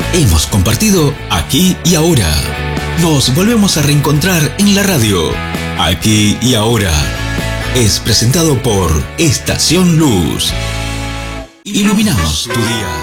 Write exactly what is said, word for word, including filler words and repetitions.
Hemos compartido aquí y ahora. Nos volvemos a reencontrar en la radio. Aquí y ahora. Es presentado por Estación Luz. Iluminamos tu día.